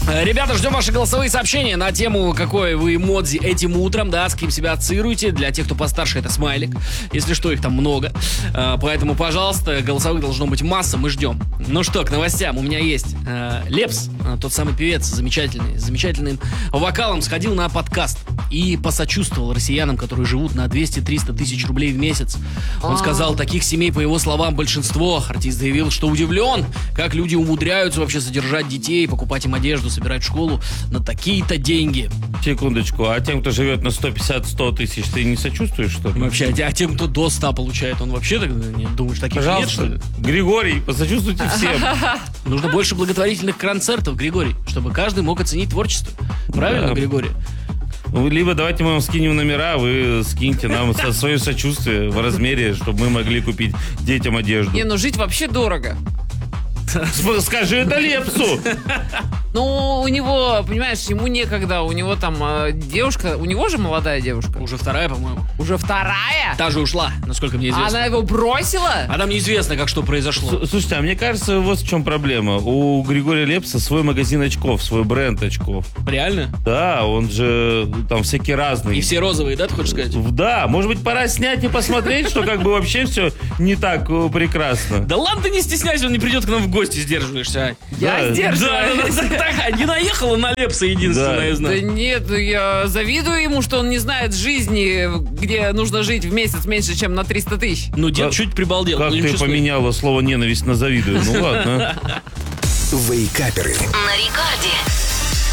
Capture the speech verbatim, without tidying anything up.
Ребята, ждем ваши голосовые сообщения на тему, какой вы эмодзи этим утром, да, с кем себя ассоциируете. Для тех, кто постарше, это смайлик. Если что, их там много. Поэтому, пожалуйста, голосовых должно быть масса, мы ждем. Ну что, к новостям. У меня есть Лепс, тот самый певец, замечательный, с замечательным вокалом, сходил на подкаст и посочувствовал россиянам, которые живут на двести-триста тысяч рублей в месяц. Он сказал, таких семей, по его словам, большинство. Артист заявил, что удивлен, как люди умудряются вообще содержать детей, покупать им одежду, собирать в школу на такие-то деньги. Секундочку, а тем, кто живет на сто пятьдесят - сто тысяч, ты не сочувствуешь, что ли? Вообще, а тем, кто до ста получает, он вообще так не думаешь, таких Пожалуйста, нет, что ли? Григорий, посочувствуйте всем. Нужно больше благотворительных концертов, Григорий, чтобы каждый мог оценить творчество. Правильно, Да. Григорий? Либо давайте мы вам скинем номера, вы скиньте нам со- свое сочувствие в размере, чтобы мы могли купить детям одежду. Не, ну жить вообще дорого. Сп- Скажи это Лепсу! Ну, у него, понимаешь, ему некогда, у него там э, девушка, у него же молодая девушка. Уже вторая, по-моему. Уже вторая? Та же ушла, насколько мне А известно. она его бросила? А там неизвестно, как что произошло. С- Слушайте, а мне кажется, вот в чем проблема. У Григория Лепса свой магазин очков, свой бренд очков. Реально? Да, он же там всякие разные. И все розовые, да, ты хочешь сказать? Да, может быть, пора снять и посмотреть, что как бы вообще все не так э, прекрасно. Да ладно, ты не стесняйся, он не придет к нам в гости, сдерживаешься. а. Я Да. сдерживаюсь. Да, да, да, так, не наехала на Лепса, единственное, Да. я Да знаю. нет, ну я завидую ему, что он не знает жизни, где нужно жить в месяц меньше, чем на триста тысяч. Ну, дед Как- чуть прибалдел. Как ну, ты ничего сказать. поменяла слово ненависть на завидую? Ну ладно. Вейкаперы. На рекорде.